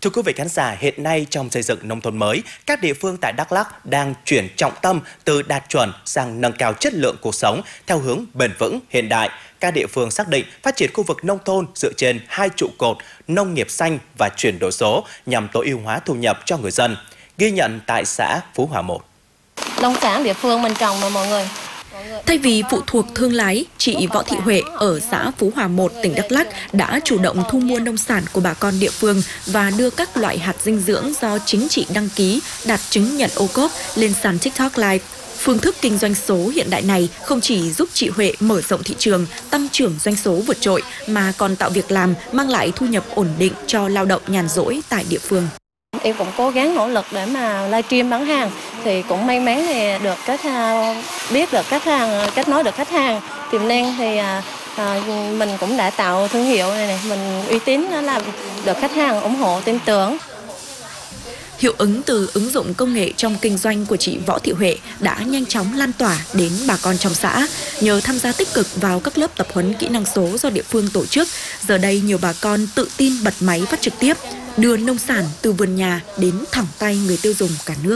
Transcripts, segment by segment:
Thưa quý vị khán giả, hiện nay trong xây dựng nông thôn mới, các địa phương tại Đắk Lắk đang chuyển trọng tâm từ đạt chuẩn sang nâng cao chất lượng cuộc sống theo hướng bền vững, hiện đại. Các địa phương xác định phát triển khu vực nông thôn dựa trên hai trụ cột nông nghiệp xanh và chuyển đổi số nhằm tối ưu hóa thu nhập cho người dân. Ghi nhận tại xã Phú Hòa 1. Nông sản địa phương mình trồng mà mọi người. Thay vì phụ thuộc thương lái, chị Võ Thị Huệ ở xã Phú Hòa 1, tỉnh Đắk Lắk đã chủ động thu mua nông sản của bà con địa phương và đưa các loại hạt dinh dưỡng do chính chị đăng ký đạt chứng nhận ô cốp lên sàn TikTok Live. Phương thức kinh doanh số hiện đại này không chỉ giúp chị Huệ mở rộng thị trường, tăng trưởng doanh số vượt trội, mà còn tạo việc làm, mang lại thu nhập ổn định cho lao động nhàn rỗi tại địa phương. Em cũng cố gắng nỗ lực để mà livestream bán hàng, thì cũng may mắn thì được biết được khách hàng, kết nối được khách hàng tiềm năng, thì mình cũng đã tạo thương hiệu này, mình uy tín, đó là được khách hàng ủng hộ tin tưởng. Hiệu ứng từ ứng dụng công nghệ trong kinh doanh của chị Võ Thị Huệ đã nhanh chóng lan tỏa đến bà con trong xã. Nhờ tham gia tích cực vào các lớp tập huấn kỹ năng số do địa phương tổ chức, giờ đây nhiều bà con tự tin bật máy phát trực tiếp, đưa nông sản từ vườn nhà đến thẳng tay người tiêu dùng cả nước.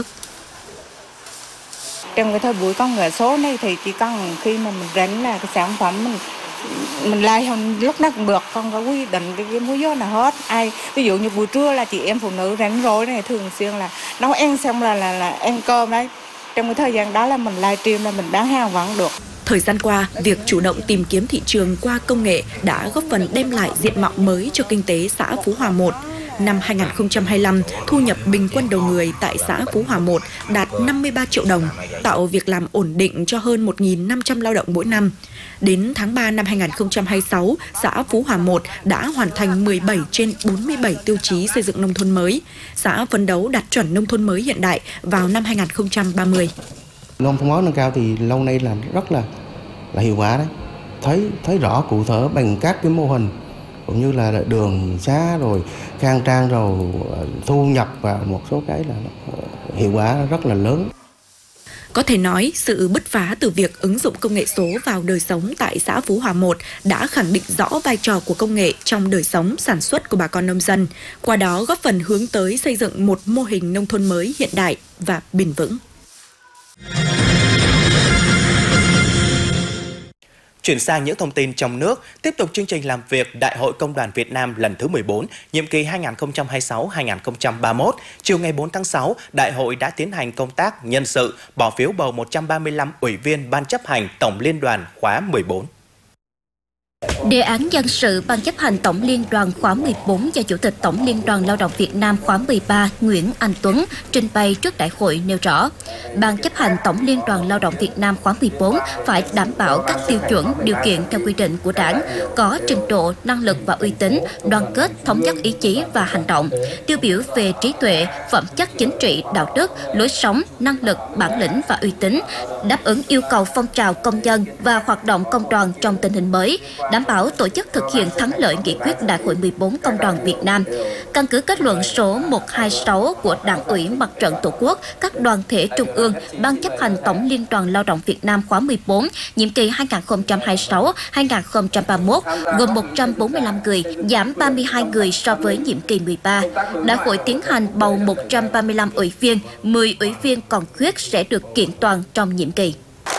Trong cái thời buổi công nghệ số này thì chỉ cần khi mà mình rảnh là cái sản phẩm mình like lúc nào cũng được, không có quy định cái múi gió nào hết. Ví dụ như buổi trưa là chị em phụ nữ rảnh rỗi này thường xuyên là nấu ăn xong là ăn cơm đấy. Trong cái thời gian đó là mình livestream là mình bán hàng vẫn được. Thời gian qua, việc chủ động tìm kiếm thị trường qua công nghệ đã góp phần đem lại diện mạo mới cho kinh tế xã Phú Hòa 1. Năm 2025, thu nhập bình quân đầu người tại xã Phú Hòa 1 đạt 53 triệu đồng, tạo việc làm ổn định cho hơn 1.500 lao động mỗi năm. Đến tháng 3 năm 2026, xã Phú Hòa 1 đã hoàn thành 17 trên 47 tiêu chí xây dựng nông thôn mới. Xã phấn đấu đạt chuẩn nông thôn mới hiện đại vào năm 2030. Nông thôn mới nâng cao thì lâu nay là rất là hiệu quả đấy. Thấy rõ cụ thể bằng các cái mô hình cũng như là đường xá rồi khang trang rồi thu nhập và một số cái là hiệu quả rất là lớn. Có thể nói, sự bứt phá từ việc ứng dụng công nghệ số vào đời sống tại xã Phú Hòa 1 đã khẳng định rõ vai trò của công nghệ trong đời sống sản xuất của bà con nông dân, qua đó góp phần hướng tới xây dựng một mô hình nông thôn mới hiện đại và bền vững. Chuyển sang những thông tin trong nước, tiếp tục chương trình làm việc Đại hội Công đoàn Việt Nam lần thứ 14, nhiệm kỳ 2026-2031. Chiều ngày 4 tháng 6, Đại hội đã tiến hành công tác nhân sự, bỏ phiếu bầu 135 ủy viên Ban chấp hành Tổng Liên đoàn khóa 14. Đề án nhân sự Ban chấp hành Tổng Liên đoàn khóa 14 do Chủ tịch Tổng Liên đoàn Lao động Việt Nam khóa 13 Nguyễn Anh Tuấn trình bày trước đại hội nêu rõ, Ban chấp hành Tổng Liên đoàn Lao động Việt Nam khóa 14 phải đảm bảo các tiêu chuẩn, điều kiện theo quy định của Đảng, có trình độ, năng lực và uy tín, đoàn kết, thống nhất ý chí và hành động, tiêu biểu về trí tuệ, phẩm chất chính trị, đạo đức, lối sống, năng lực, bản lĩnh và uy tín, đáp ứng yêu cầu phong trào công nhân và hoạt động công đoàn trong tình hình mới, đảm bảo tổ chức thực hiện thắng lợi nghị quyết Đại hội 14 Công đoàn Việt Nam. Căn cứ kết luận số 126 của Đảng ủy Mặt trận Tổ quốc, các đoàn thể trung ương, Ban chấp hành Tổng Liên đoàn Lao động Việt Nam khóa 14, nhiệm kỳ 2026-2031, gồm 145 người, giảm 32 người so với nhiệm kỳ 13. Đại hội tiến hành bầu 135 ủy viên, 10 ủy viên còn khuyết sẽ được kiện toàn trong nhiệm kỳ.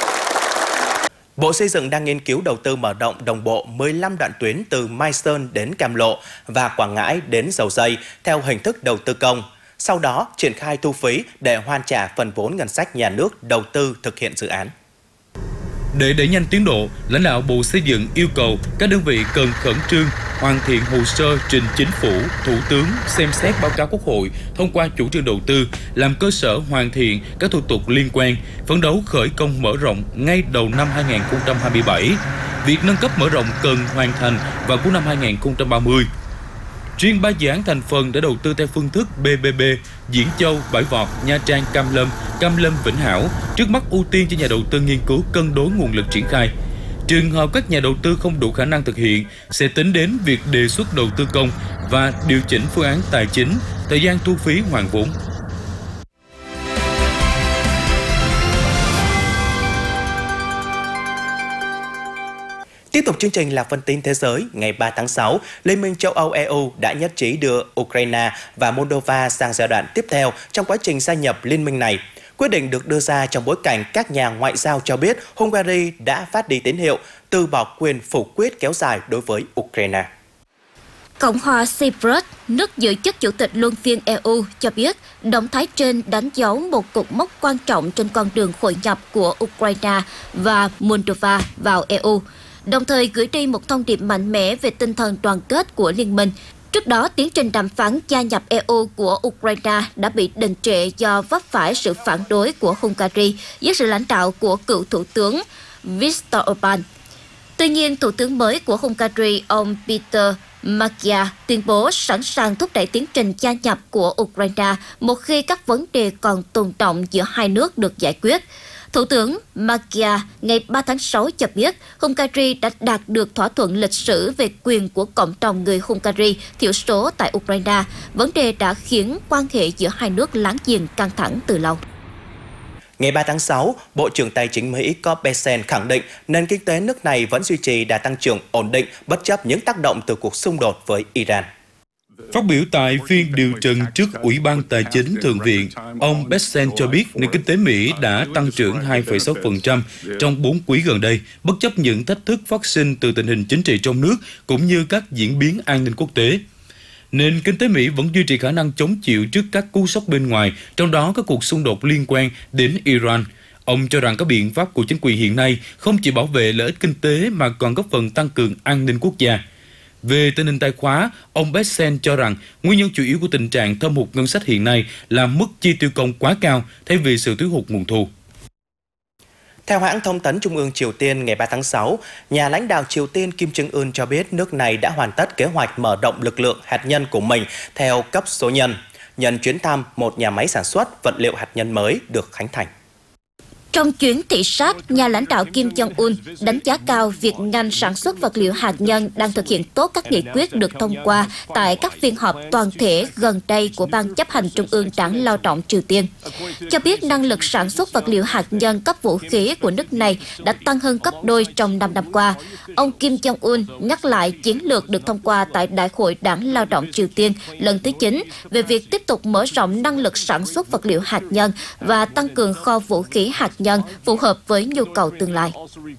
Bộ Xây dựng đang nghiên cứu đầu tư mở rộng đồng bộ 15 đoạn tuyến từ Mai Sơn đến Cam Lộ và Quảng Ngãi đến Dầu Giây theo hình thức đầu tư công. Sau đó, triển khai thu phí để hoàn trả phần vốn ngân sách nhà nước đầu tư thực hiện dự án. Để đẩy nhanh tiến độ, lãnh đạo Bộ Xây dựng yêu cầu các đơn vị cần khẩn trương hoàn thiện hồ sơ trình Chính phủ, Thủ tướng xem xét báo cáo Quốc hội thông qua chủ trương đầu tư, làm cơ sở hoàn thiện các thủ tục liên quan, phấn đấu khởi công mở rộng ngay đầu năm 2027. Việc nâng cấp mở rộng cần hoàn thành vào cuối năm 2030. Riêng 3 dự án thành phần đã đầu tư theo phương thức BBB, Diễn Châu, Bãi Vọt, Nha Trang, Cam Lâm, Vĩnh Hảo, trước mắt ưu tiên cho nhà đầu tư nghiên cứu cân đối nguồn lực triển khai. Trường hợp các nhà đầu tư không đủ khả năng thực hiện, sẽ tính đến việc đề xuất đầu tư công và điều chỉnh phương án tài chính, thời gian thu phí hoàn vốn. Tiếp tục chương trình là phần tin thế giới. Ngày 3 tháng 6, Liên minh châu Âu EU đã nhất trí đưa Ukraine và Moldova sang giai đoạn tiếp theo trong quá trình gia nhập liên minh này. Quyết định được đưa ra trong bối cảnh các nhà ngoại giao cho biết Hungary đã phát đi tín hiệu từ bỏ quyền phủ quyết kéo dài đối với Ukraine. Cộng hòa Cyprus, nước giữ chức chủ tịch luân phiên EU, cho biết động thái trên đánh dấu một cột mốc quan trọng trên con đường hội nhập của Ukraine và Moldova vào EU, đồng thời gửi đi một thông điệp mạnh mẽ về tinh thần đoàn kết của liên minh. Trước đó, tiến trình đàm phán gia nhập EU của Ukraine đã bị đình trệ do vấp phải sự phản đối của Hungary dưới sự lãnh đạo của cựu thủ tướng Viktor Orbán. Tuy nhiên, thủ tướng mới của Hungary, ông Peter Magyar, tuyên bố sẵn sàng thúc đẩy tiến trình gia nhập của Ukraine một khi các vấn đề còn tồn đọng giữa hai nước được giải quyết. Thủ tướng Magyar ngày 3 tháng 6 cho biết Hungary đã đạt được thỏa thuận lịch sử về quyền của cộng đồng người Hungary thiểu số tại Ukraine. Vấn đề đã khiến quan hệ giữa hai nước láng giềng căng thẳng từ lâu. Ngày 3 tháng 6, Bộ trưởng Tài chính Mỹ Scott Bessent khẳng định nền kinh tế nước này vẫn duy trì đà tăng trưởng ổn định bất chấp những tác động từ cuộc xung đột với Iran. Phát biểu tại phiên điều trần trước Ủy ban Tài chính Thượng viện, ông Bessent cho biết nền kinh tế Mỹ đã tăng trưởng 2,6% trong 4 quý gần đây, bất chấp những thách thức phát sinh từ tình hình chính trị trong nước cũng như các diễn biến an ninh quốc tế. Nền kinh tế Mỹ vẫn duy trì khả năng chống chịu trước các cú sốc bên ngoài, trong đó các cuộc xung đột liên quan đến Iran. Ông cho rằng các biện pháp của chính quyền hiện nay không chỉ bảo vệ lợi ích kinh tế mà còn góp phần tăng cường an ninh quốc gia. Về tình hình tài khóa, ông Bessent cho rằng nguyên nhân chủ yếu của tình trạng thâm hụt ngân sách hiện nay là mức chi tiêu công quá cao thay vì sự thiếu hụt nguồn thu. Theo hãng thông tấn Trung ương Triều Tiên ngày 3 tháng 6, nhà lãnh đạo Triều Tiên Kim Jong-un cho biết nước này đã hoàn tất kế hoạch mở rộng lực lượng hạt nhân của mình theo cấp số nhân, nhân chuyến thăm một nhà máy sản xuất vật liệu hạt nhân mới được khánh thành. Trong chuyến thị sát, nhà lãnh đạo Kim Jong-un đánh giá cao việc ngành sản xuất vật liệu hạt nhân đang thực hiện tốt các nghị quyết được thông qua tại các phiên họp toàn thể gần đây của Ban chấp hành Trung ương Đảng Lao động Triều Tiên. Cho biết năng lực sản xuất vật liệu hạt nhân cấp vũ khí của nước này đã tăng hơn gấp đôi trong 5 năm qua. Ông Kim Jong-un nhắc lại chiến lược được thông qua tại Đại hội Đảng Lao động Triều Tiên lần thứ 9 về việc tiếp tục mở rộng năng lực sản xuất vật liệu hạt nhân và tăng cường kho vũ khí hạt nhân phù hợp với nhu cầu tương lai.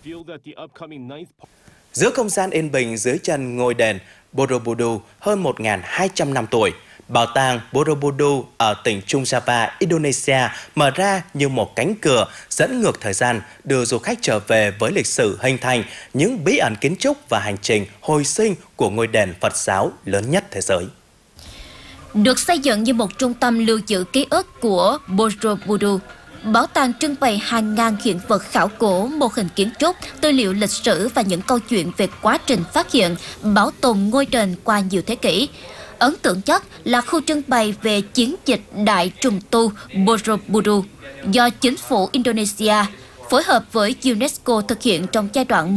Giữa không gian yên bình dưới chân ngôi đền Borobudur hơn 1.200 năm tuổi, bảo tàng Borobudur ở tỉnh Trung Java, Indonesia mở ra như một cánh cửa dẫn ngược thời gian, đưa du khách trở về với lịch sử hình thành, những bí ẩn kiến trúc và hành trình hồi sinh của ngôi đền Phật giáo lớn nhất thế giới. Được xây dựng như một trung tâm lưu giữ ký ức của Borobudur, bảo tàng trưng bày hàng ngàn hiện vật khảo cổ, mô hình kiến trúc, tư liệu lịch sử và những câu chuyện về quá trình phát hiện, bảo tồn ngôi đền qua nhiều thế kỷ. Ấn tượng nhất là khu trưng bày về chiến dịch đại trùng tu Borobudur do chính phủ Indonesia phối hợp với UNESCO thực hiện trong giai đoạn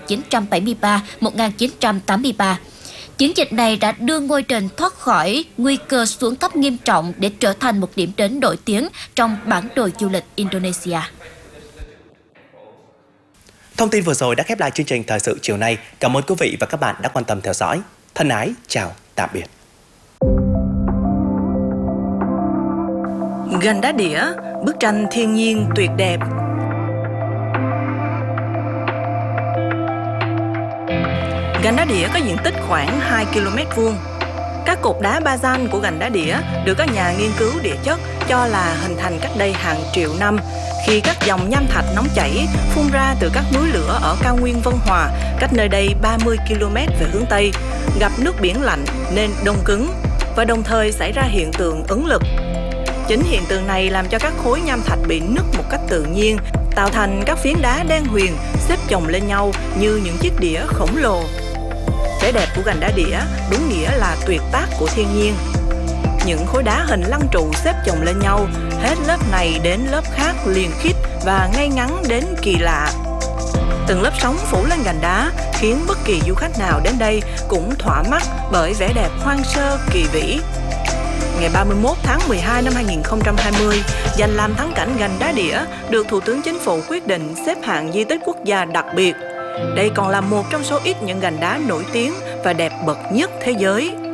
1973-1983. Chiến dịch này đã đưa ngôi đền thoát khỏi nguy cơ xuống cấp nghiêm trọng để trở thành một điểm đến nổi tiếng trong bản đồ du lịch Indonesia. Thông tin vừa rồi đã khép lại chương trình Thời sự chiều nay. Cảm ơn quý vị và các bạn đã quan tâm theo dõi. Thân ái, chào, tạm biệt. Gành đá đĩa, bức tranh thiên nhiên tuyệt đẹp. Gành đá đĩa có diện tích khoảng 2 km vuông. Các cột đá bazan của gành đá đĩa được các nhà nghiên cứu địa chất cho là hình thành cách đây hàng triệu năm khi các dòng nham thạch nóng chảy phun ra từ các núi lửa ở cao nguyên Vân Hòa, cách nơi đây 30 km về hướng Tây, gặp nước biển lạnh nên đông cứng và đồng thời xảy ra hiện tượng ứng lực. Chính hiện tượng này làm cho các khối nham thạch bị nứt một cách tự nhiên, tạo thành các phiến đá đen huyền xếp chồng lên nhau như những chiếc đĩa khổng lồ. Vẻ đẹp của gành đá đĩa đúng nghĩa là tuyệt tác của thiên nhiên. Những khối đá hình lăng trụ xếp chồng lên nhau, hết lớp này đến lớp khác liền khít và ngay ngắn đến kỳ lạ. Từng lớp sóng phủ lên gành đá khiến bất kỳ du khách nào đến đây cũng thỏa mắt bởi vẻ đẹp hoang sơ kỳ vĩ. Ngày 31 tháng 12 năm 2020, danh lam thắng cảnh gành đá đĩa được Thủ tướng Chính phủ quyết định xếp hạng di tích quốc gia đặc biệt. Đây còn là một trong số ít những gành đá nổi tiếng và đẹp bậc nhất thế giới.